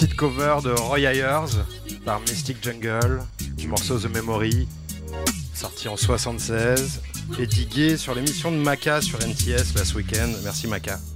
Petite cover de Roy Ayers par Mystic Jungle, du morceau The Memory, sorti en 76, et digué sur l'émission de Maca sur NTS Last Weekend. Merci Maca.